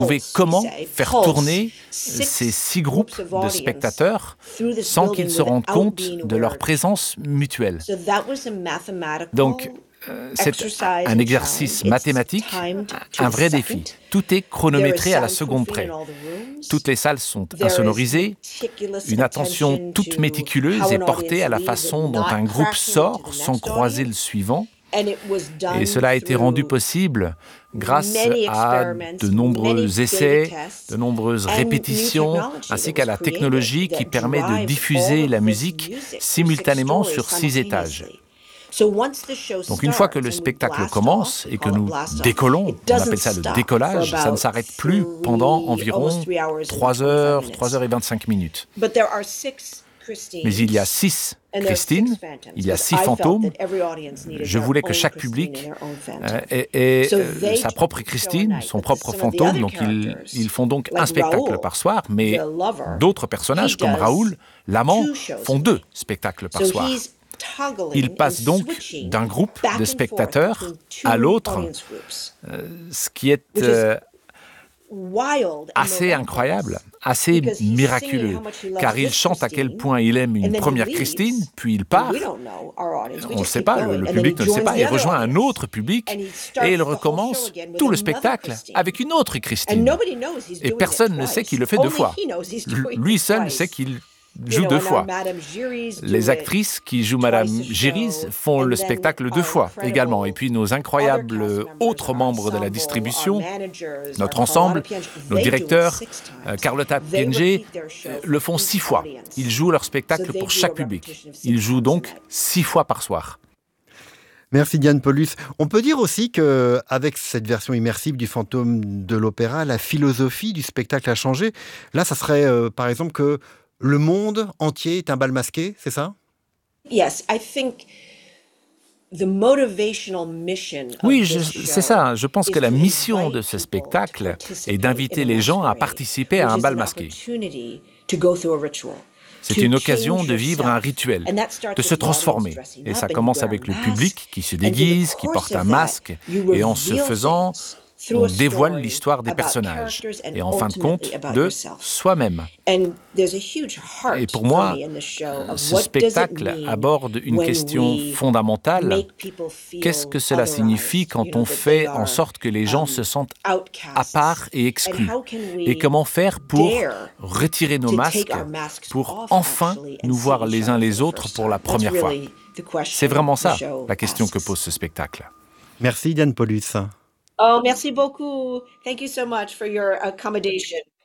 trouver comment faire tourner ces 6 groupes de spectateurs sans qu'ils se rendent compte de leur présence mutuelle. Donc, c'est un exercice mathématique, un vrai défi. Tout est chronométré à la seconde près. Toutes les salles sont insonorisées. Une attention toute méticuleuse est portée à la façon dont un groupe sort sans croiser le suivant. Et cela a été rendu possible grâce à de nombreux essais, de nombreuses répétitions, ainsi qu'à la technologie qui permet de diffuser la musique simultanément sur 6 étages. Donc une fois que le spectacle commence et que nous décollons, on appelle ça le décollage, ça ne s'arrête plus pendant environ 3 heures et 25 minutes. Mais il y a 6 Christine, il y a 6 fantômes. Je voulais que chaque public ait sa propre Christine, son propre fantôme. Donc ils font donc un spectacle par soir, mais d'autres personnages comme Raoul, l'amant, font 2 spectacles par soir. Il passe donc d'un groupe de spectateurs à l'autre, ce qui est assez incroyable, assez miraculeux, car il chante à quel point il aime une première Christine, puis il part, on ne le sait pas, le public ne le sait pas, il rejoint un autre public et il recommence tout le spectacle avec une autre Christine. Et personne ne sait qu'il le fait 2 fois. Lui seul sait qu'il joue 2 fois. Les actrices qui jouent Madame Girise font le spectacle 2 fois également. Et puis nos incroyables autres membres de la distribution, notre ensemble, nos directeurs, Carlotta Pienge, le font 6 fois. Ils jouent leur spectacle pour chaque public. Ils jouent donc 6 fois par soir. Merci Diane Paulus. On peut dire aussi qu'avec cette version immersive du fantôme de l'opéra, la philosophie du spectacle a changé. Là, ça serait par exemple que le monde entier est un bal masqué, c'est ça? Oui, c'est ça. Je pense que la mission de ce spectacle est d'inviter les gens à participer à un bal masqué. C'est une occasion de vivre un rituel, de se transformer. Et ça commence avec le public qui se déguise, qui porte un masque, et en se faisant, on dévoile l'histoire des personnages et en fin de compte de soi-même. Et pour moi, ce spectacle aborde une question fondamentale. Qu'est-ce que cela signifie quand on fait en sorte que les gens se sentent à part et exclus? Et comment faire pour retirer nos masques, pour enfin nous voir les uns les autres pour la première fois? C'est vraiment ça, la question que pose ce spectacle. Merci Diane Paulus. Oh, merci beaucoup. Thank you so much for your accommodation.